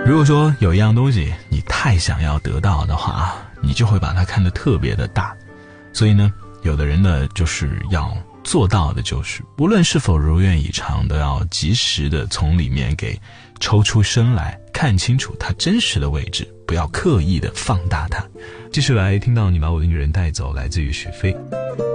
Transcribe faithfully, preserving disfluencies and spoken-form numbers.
如果说有一样东西你太想要得到的话，你就会把它看得特别的大。所以呢，有的人呢就是要做到的就是无论是否如愿以偿，都要及时的从里面给抽出身来，看清楚它真实的位置，不要刻意的放大它。继续来听到你把我的女人带走，来自于许飞。